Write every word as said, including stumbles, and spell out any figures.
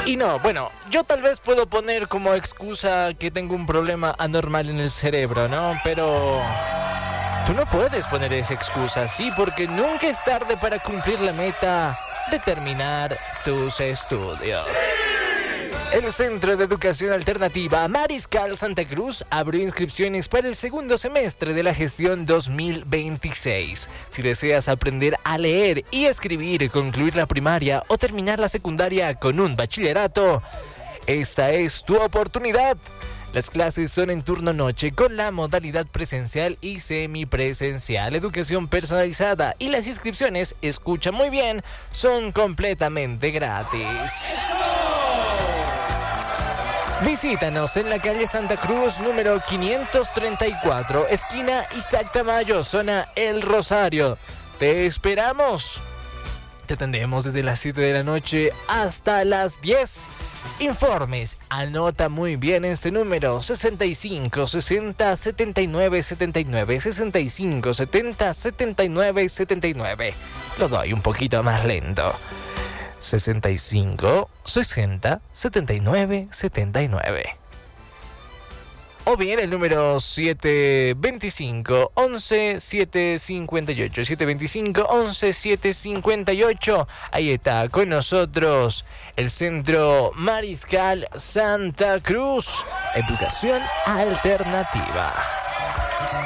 Y no, bueno, yo tal vez puedo poner como excusa que tengo un problema anormal en el cerebro, ¿no? Pero tú no puedes poner esa excusa, sí, porque nunca es tarde para cumplir la meta de terminar tus estudios. El Centro de Educación Alternativa Mariscal Santa Cruz abrió inscripciones para el segundo semestre de la gestión dos mil veintiséis. Si deseas aprender a leer y escribir, concluir la primaria o terminar la secundaria con un bachillerato, esta es tu oportunidad. Las clases son en turno noche con la modalidad presencial y semipresencial, educación personalizada, y las inscripciones, escucha muy bien, son completamente gratis. Visítanos en la calle Santa Cruz, número quinientos treinta y cuatro, esquina Isaac Tamayo, zona El Rosario. Te esperamos. Te atendemos desde las siete de la noche hasta las diez. Informes, anota muy bien este número: sesenta y cinco, sesenta, setenta y nueve, setenta y nueve, sesenta y cinco, setenta, setenta y nueve, setenta y nueve. Lo doy un poquito más lento. sesenta y cinco, sesenta, setenta y nueve, setenta y nueve. O bien el número siete veinticinco, once, siete cincuenta y ocho. siete veinticinco, once, siete cincuenta y ocho. Ahí está con nosotros el Centro Mariscal Santa Cruz. Educación alternativa.